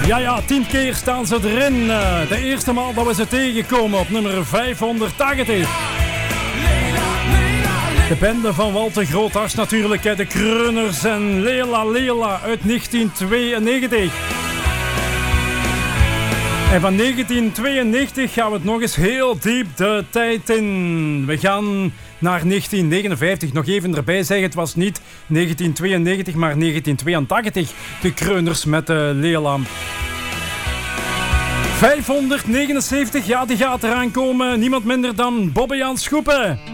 Ja, 10 keer staan ze erin. De eerste maal dat we ze tegenkomen op nummer 580. De bende van Walter Groothars natuurlijk, de Kreuners en Lela Lela uit 1992. En van 1992 gaan we het nog eens heel diep de tijd in. We gaan naar 1959. Nog even erbij zeggen, het was niet 1992, maar 1982. De Kreuners met Lela. 579, ja, die gaat eraan komen. Niemand minder dan Bobbejaan Schoepen.